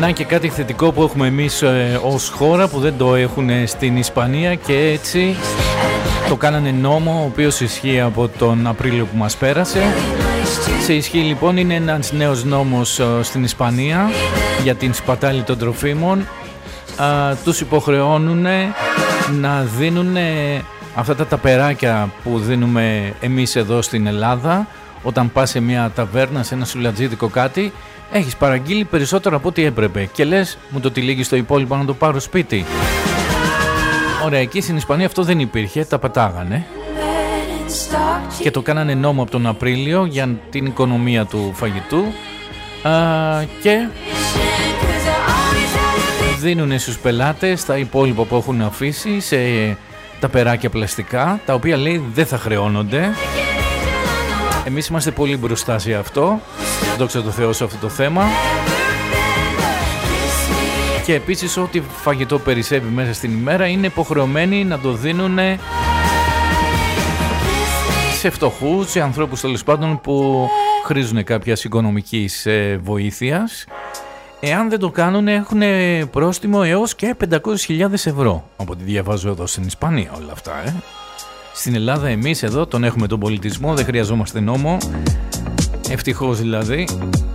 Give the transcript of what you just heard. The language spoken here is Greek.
Να και κάτι θετικό που έχουμε εμείς ως χώρα που δεν το έχουν στην Ισπανία, και έτσι το κάνανε νόμο, ο οποίος ισχύει από τον Απρίλιο που μας πέρασε. Σε ισχύ λοιπόν είναι ένας νέος νόμος στην Ισπανία για την σπατάλη των τροφίμων. Τους υποχρεώνουν να δίνουν αυτά τα ταπεράκια που δίνουμε εμείς εδώ στην Ελλάδα. Όταν πας σε μια ταβέρνα, σε ένα σουλατζίδικο κάτι, έχεις παραγγείλει περισσότερο από ό,τι έπρεπε και λες, μου το τυλίγεις το υπόλοιπο να το πάρω σπίτι. Ωραία, εκεί στην Ισπανία αυτό δεν υπήρχε, τα πατάγανε και το κάνανε νόμο από τον Απρίλιο για την οικονομία του φαγητού, και δίνουν στους πελάτες τα υπόλοιπα που έχουν αφήσει σε ταπεράκια πλαστικά, τα οποία λέει δεν θα χρεώνονται. Εμείς είμαστε πολύ μπροστά σε αυτό, δόξα τω Θεώ, σε αυτό το θέμα. Και επίσης ό,τι φαγητό περισσεύει μέσα στην ημέρα είναι υποχρεωμένοι να το δίνουν σε φτωχούς, σε ανθρώπους τέλος πάντων που χρήζουν κάποιας οικονομικής βοήθειας. Εάν δεν το κάνουν έχουν πρόστιμο έως και 500.000 ευρώ, από ό,τι διαβάζω εδώ στην Ισπανία όλα αυτά. Στην Ελλάδα εμείς εδώ τον έχουμε τον πολιτισμό, δεν χρειαζόμαστε νόμο, ευτυχώς δηλαδή.